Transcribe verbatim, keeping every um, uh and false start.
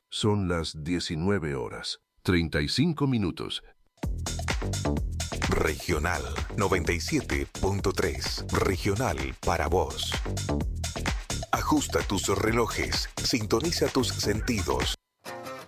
Son las diecinueve horas, treinta y cinco minutos. Regional noventa y siete punto tres. Regional para vos. Ajusta tus relojes, sintoniza tus sentidos.